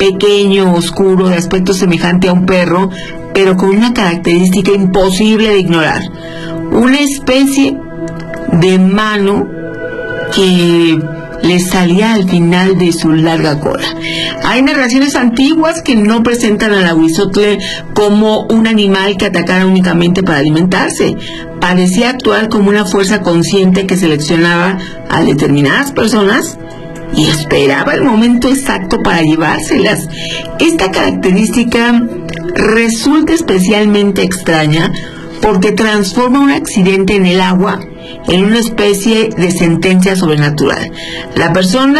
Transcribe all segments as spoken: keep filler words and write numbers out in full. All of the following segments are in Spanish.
pequeño, oscuro, de aspecto semejante a un perro, pero con una característica imposible de ignorar. Una especie de mano que le salía al final de su larga cola. Hay narraciones antiguas que no presentan al ahuizotle como un animal que atacara únicamente para alimentarse. Parecía actuar como una fuerza consciente que seleccionaba a determinadas personas y esperaba el momento exacto para llevárselas. Esta característica resulta especialmente extraña porque transforma un accidente en el agua en una especie de sentencia sobrenatural. La persona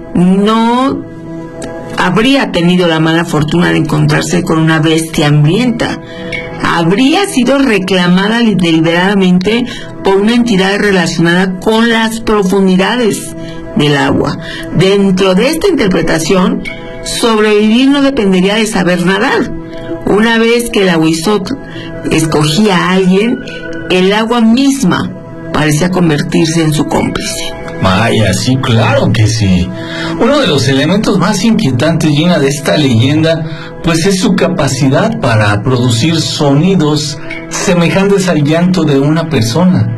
no habría tenido la mala fortuna de encontrarse con una bestia hambrienta. Habría sido reclamada deliberadamente por una entidad relacionada con las profundidades del agua. Dentro de esta interpretación, sobrevivir no dependería de saber nadar. Una vez que el ahuizotl escogía a alguien, el agua misma parecía convertirse en su cómplice. Vaya, sí, claro que sí. Uno de los elementos más inquietantes, Gina, de esta leyenda, pues es su capacidad para producir sonidos semejantes al llanto de una persona.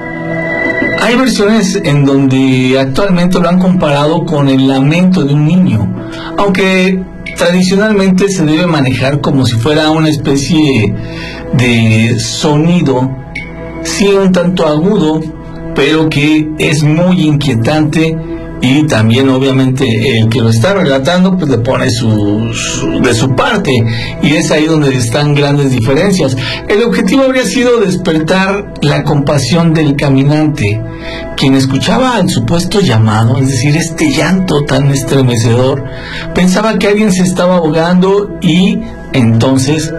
Hay versiones en donde actualmente lo han comparado con el lamento de un niño, aunque tradicionalmente se debe manejar como si fuera una especie de sonido, sí un tanto agudo, pero que es muy inquietante, y también obviamente el que lo está relatando pues le pone su, su, de su parte, y es ahí donde están grandes diferencias. El objetivo habría sido despertar la compasión del caminante, quien escuchaba el supuesto llamado, es decir, este llanto tan estremecedor. Pensaba que alguien se estaba ahogando y entonces,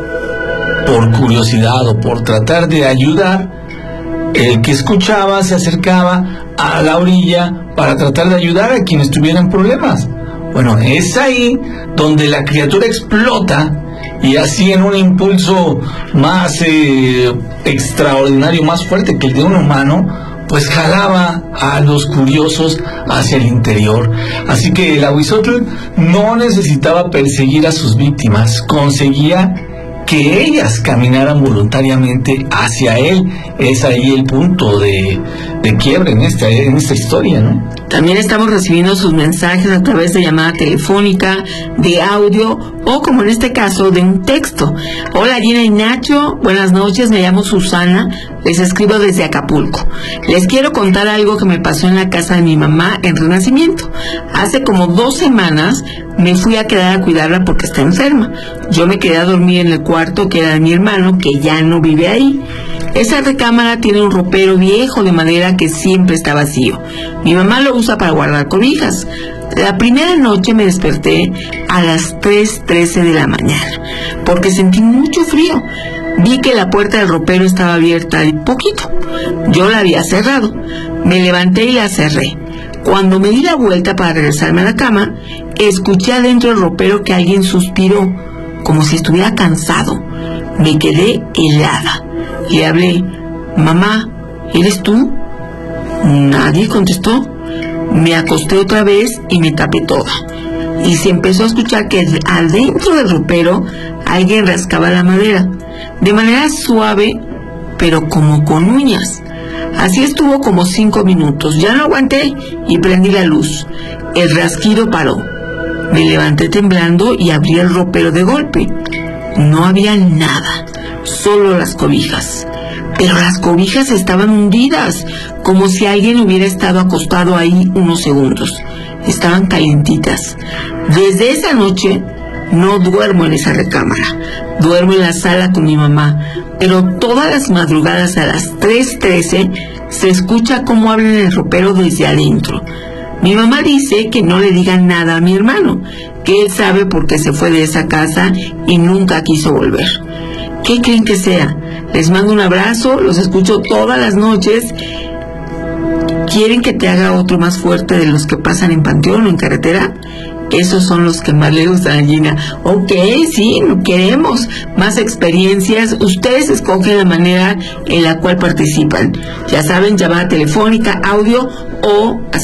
por curiosidad o por tratar de ayudar, el que escuchaba se acercaba a la orilla para tratar de ayudar a quien estuviera en problemas. Bueno, es ahí donde la criatura explota, y así en un impulso más eh, extraordinario, más fuerte que el de un humano, pues jalaba a los curiosos hacia el interior. Así que el ahuizotl no necesitaba perseguir a sus víctimas, conseguía que ellas caminaran voluntariamente hacia él. Es ahí el punto de, de quiebre en esta, en esta historia, ¿no? También estamos recibiendo sus mensajes a través de llamada telefónica, de audio o, como en este caso, de un texto. Hola Gina y Nacho, buenas noches, me llamo Susana, les escribo desde Acapulco. Les quiero contar algo que me pasó en la casa de mi mamá en Renacimiento. Hace como dos semanas me fui a quedar a cuidarla porque está enferma. Yo me quedé a dormir en el cuarto que era de mi hermano, que ya no vive ahí. Esa recámara tiene un ropero viejo de madera que siempre está vacío. Mi mamá lo usa para guardar cobijas. La primera noche me desperté a las tres trece de la mañana porque sentí mucho frío. Vi que la puerta del ropero estaba abierta un poquito. Yo la había cerrado. Me levanté y la cerré. Cuando me di la vuelta para regresarme a la cama, escuché adentro del ropero que alguien suspiró, como si estuviera cansado. Me quedé helada. Le hablé, mamá, ¿eres tú? Nadie contestó. Me acosté otra vez y me tapé toda. Y se empezó a escuchar que adentro del ropero alguien rascaba la madera, de manera suave, pero como con uñas. Así estuvo como cinco minutos. Ya no aguanté y prendí la luz. El rasquido paró. Me levanté temblando y abrí el ropero de golpe. No había nada, solo las cobijas. Pero las cobijas estaban hundidas, como si alguien hubiera estado acostado ahí unos segundos. Estaban calientitas. Desde esa noche no duermo en esa recámara. Duermo en la sala con mi mamá, pero todas las madrugadas a las tres trece se escucha cómo hablan en el ropero desde adentro. Mi mamá dice que no le digan nada a mi hermano, que él sabe por qué se fue de esa casa y nunca quiso volver. ¿Qué creen que sea? Les mando un abrazo, los escucho todas las noches. ¿Quieren que te haga otro más fuerte de los que pasan en Panteón o en carretera? Esos son los que más le gustan a Gina. Ok, sí, queremos más experiencias. Ustedes escogen la manera en la cual participan. Ya saben, llamada telefónica, audio o